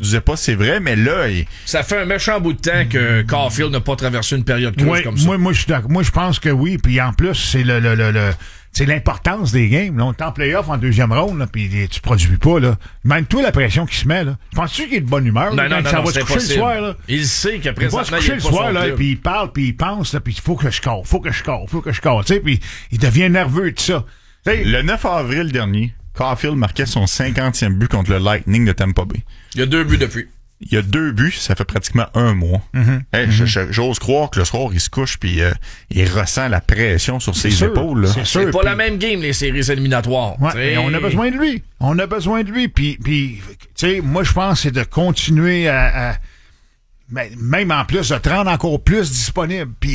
disais pas c'est vrai, mais là... Ça fait un méchant bout de temps que Caulfield n'a pas traversé une période creuse comme ça. Moi, je pense que oui. Puis en plus, c'est l'importance des games. Là. On est en play-off en deuxième ronde, puis tu produis pas. Là. Même toi, la pression qui se met. Là. Penses-tu qu'il est de bonne humeur? Non, ça va se coucher le soir. Là. Il sait qu'après il va se coucher le soir, là, puis il parle, puis il pense, puis il faut que je score. Puis il devient nerveux de ça. T'sais, le 9 avril dernier, Caulfield marquait son 50e but contre le Lightning de Tampa Bay. Il y a 2 buts depuis. Il y a 2 buts, ça fait pratiquement un mois. J'ose croire que le soir, il se couche puis il ressent la pression sur ses épaules. Là. C'est pas la même game, les séries éliminatoires. Ouais, on a besoin de lui. Puis tu sais, moi, je pense que c'est de continuer à même en plus, de te rendre encore plus disponible, puis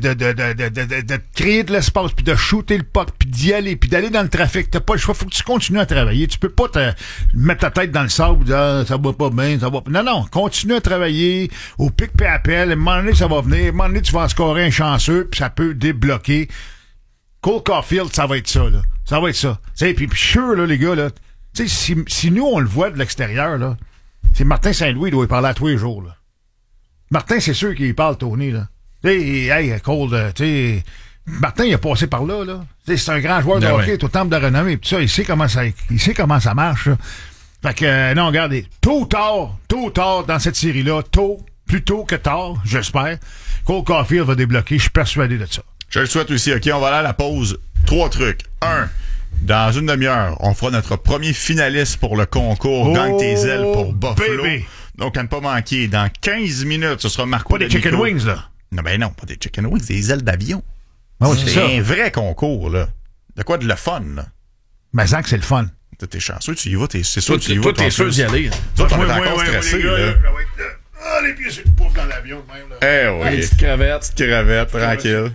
de créer de l'espace, puis de shooter le puck, puis d'y aller, puis d'aller dans le trafic. T'as pas le choix, faut que tu continues à travailler. Tu peux pas te mettre ta tête dans le sable, dire ça va pas bien, ça va pas. Non, continue à travailler au pic et appel. À un moment donné, ça va venir. À un moment donné, tu vas en scorer un chanceux, puis ça peut débloquer. Cole Caulfield, ça va être ça, là. Ça va être ça. Tu sais, puis sûr, là, les gars, là, tu sais, si nous, on le voit de l'extérieur, là, c'est Martin Saint-Louis, il doit y parler à tous les jours, là. Martin, c'est sûr qu'il parle, Tony, là. Tu sais, hey, Cole, tu sais, Martin, il a passé par là, là. Tu sais, c'est un grand joueur de hockey, au temple de renommée, pis ça, il sait comment ça marche, là. Fait que, non, regardez, tôt ou tard, dans cette série-là, plus tôt que tard, j'espère, Cole Caulfield va débloquer, je suis persuadé de ça. Je le souhaite aussi, OK, on va aller à la pause. 3 trucs. 1. Dans une demi-heure, on fera notre premier finaliste pour le concours Gagne tes ailes pour Buffalo. Baby. Donc, à ne pas manquer, dans 15 minutes, ce sera Marco Pas des chicken wings, là. Non, non, pas des chicken wings, des ailes d'avion. Ah oui, c'est un vrai concours, là. De quoi de le fun, là. Mais ça que c'est le fun. T'es chanceux, tu y vas, c'est sûr que tu y vas. Toi, t'es sûr d'y aller. Toi, t'en es encore stressé, là. Les pieds sur le pouf dans l'avion, même, là. Eh oui. Petite crevette. Tranquille.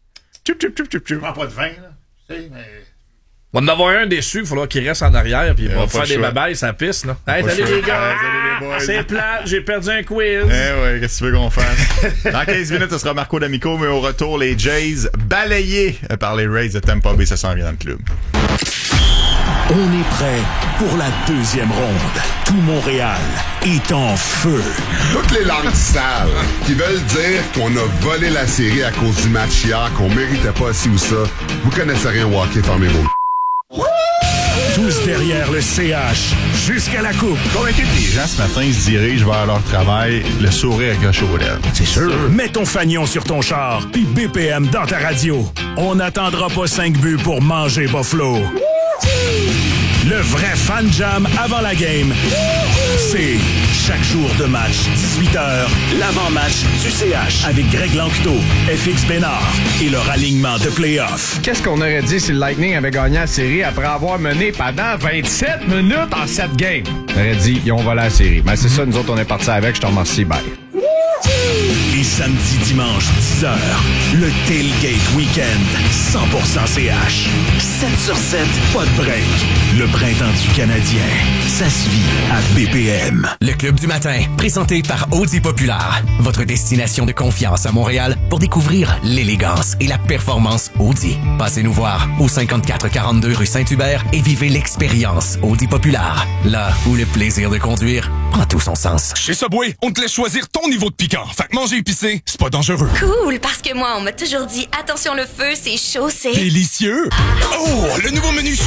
Je prends pas de vin, là. Tu sais, mais... On va en avoir un déçu, il faudra qu'il reste en arrière, puis il va faire des babayes sur la piste, là. Hey, salut les gars! C'est plate, j'ai perdu un quiz! Eh ouais, qu'est-ce que tu veux qu'on fasse? Dans 15 minutes, ce sera Marco D'Amico, mais au retour, les Jays balayés par les Rays de Tampa Bay, ça s'en vient dans le club. On est prêt pour la deuxième ronde. Tout Montréal est en feu. Toutes les langues sales qui veulent dire qu'on a volé la série à cause du match hier, qu'on méritait pas ci ou ça, vous connaissez rien au hockey, fermez vos... Tous derrière le CH, jusqu'à la coupe. Convaincu que les gens ce matin se dirigent vers leur travail, le sourire accroché aux lèvres. C'est sûr. Mets ton fanion sur ton char, puis BPM dans ta radio. On n'attendra pas 5 buts pour manger Buffalo. Le vrai fan jam avant la game, c'est chaque jour de match, 18h, l'avant-match du CH avec Greg Lanctot, FX Bénard et leur alignement de play-off. Qu'est-ce qu'on aurait dit si le Lightning avait gagné la série après avoir mené pendant 27 minutes en 7 games? On aurait dit, ils ont volé la série. Mais c'est ça, nous autres, on est partis avec. Je te remercie, bye. Et samedi, dimanche, 10h, le Tailgate Weekend, 100% CH. 7 sur 7, pas de break. Le printemps du Canadien, ça se vit à BPM. Le Club du matin, présenté par Audi Populaire. Votre destination de confiance à Montréal pour découvrir l'élégance et la performance Audi. Passez nous voir au 5442 rue Saint-Hubert et vivez l'expérience Audi Populaire. Là où le plaisir de conduire prend tout son sens. Chez Subway, on te laisse choisir ton niveau de piquant. Fait que manger épicé, c'est pas dangereux. Cool, parce que moi, on m'a toujours dit, attention le feu, c'est chaud, c'est... Délicieux! Oh, le nouveau menu